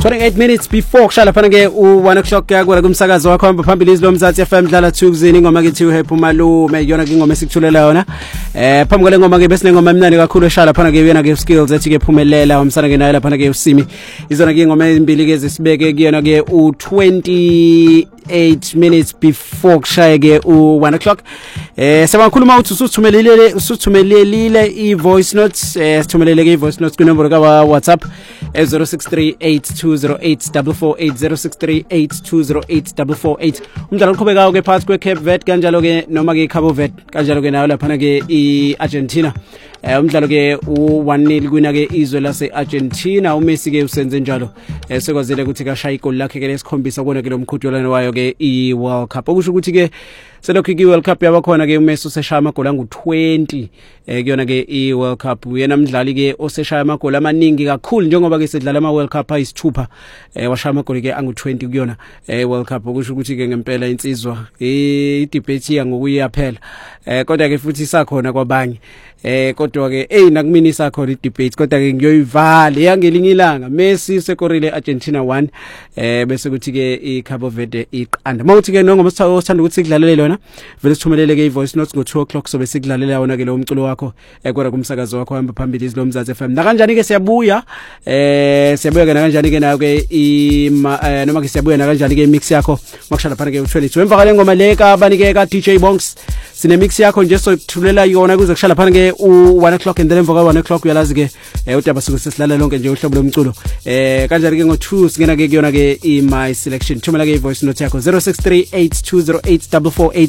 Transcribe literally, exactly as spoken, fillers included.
twenty-eight minutes before kushala phana ke u one o'clock yakwela kumsakazo wakho hamba phambili izilo Mzansi F M dlala two kuzini ingoma ngithi uHappy Malume yona ke ingoma esikuthulela yona eh phambi kwale ngoma ke bese ngoma emnandi kakhulu eshala phana ke yena ke skills ethi ke phumelela umsana ke nayo lapha ke usimi izona ke ingoma ezimbili ke zisibeke kuyona ke u twenty-eight minutes before kushaye ke u one o'clock eh sebakhuluma uthi usuthumelele usuthumelelile i voice notes eh sithumelele ke i voice notes kunombolo ka WhatsApp zero six three eight two zero eight four four eight zero six three eight two zero eight four four eight umdlalo oqhubekayo ke phakathi kwe Cape Verde kanjalo ke noma ke Cabo Verde kanjalo ke nayo lapha ke i Argentina eh umdlalo ke u one nil kwina ke izwe lase Argentina uMessi ke usenze njalo eh sekwazile ukuthi kashaya igoli lakhe ke lesikhombisa kubona ke lo mqhudelwano wayo ke i World Cup okusho ukuthi ke selokhu i World Cup yabakhona ke uMessi useshaya amagoli angu twenty eh kuyona ke i World Cup uyena umdlali ke oseshaya amagoli amaningi kakhulu njengoba ke sedlala ama World Cup ayisithupha eh washaya amagoli ke angu twenty kuyona eh World Cup okusho ukuthi ke ngempela insizwa i debate ya ngokuyaphela eh kodwa ke futhi isakhona kwabanye eh kodwa ke hey nakumini isakhona i debate kodwa ke ngiyoyivala yangelinye ilanga Messi sekorile Argentina one eh bese kuthi ke i Cabo Verde iqanda mawuthi ke nongoma sithanda ukuthi sikudlalele lona vele sithumelele ke i voice notes ngo two o'clock sobe sikudlalela yona ke lo umculo wakho ekwera kumsakazo wakho hamba phambili izilo Mzansi F M na kanjani ke siyabuya eh siyabuya ke na kanjani ke nayo ke i noma ke siyabuya na kanjani ke mix yakho makushala phana ke u twenty-two emva kale ngoma le ka banike ka D J Bonks sine mix yakho nje sokuthulela yona kuze kushala phana ke u one o'clock and then emva ka one o'clock uyalazi ke udaba suku sesilala lonke nje uhlobo lomculo eh kanjani ke ngo two singena ke kuyona ke i my selection thumela ke i voice note yakho zero six three eight two zero eight four four eight